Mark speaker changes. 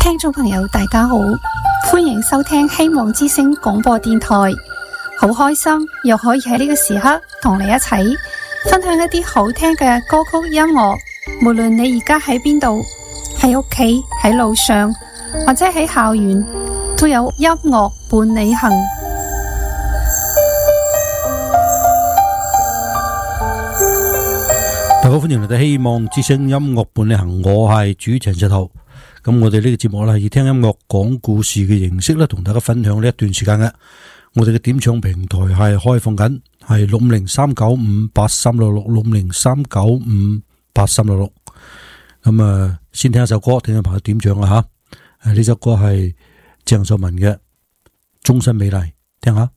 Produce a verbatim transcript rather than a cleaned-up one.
Speaker 1: 聽眾朋友大家好，歡迎收聽希望之聲廣播電台，好開心又可以喺呢個時刻同你一齊分享一啲好聽嘅歌曲音樂。無論你而家喺邊度，喺屋企、喺路上或者喺校園，都有音樂伴你行。
Speaker 2: 大家歡迎嚟到希望之聲音樂伴你行，我係主持人石頭。咁我哋呢個節目咧係以聽音樂講故事嘅形式咧，同大家分享呢一段時間嘅。我哋嘅點唱平台係開放緊，係六五零三九五八三六六六五零三九五八三六六。咁啊，先聽一首歌，聽下朋友點唱啊吓。誒，呢首歌係鄭秀文嘅《終身美麗》，聽下。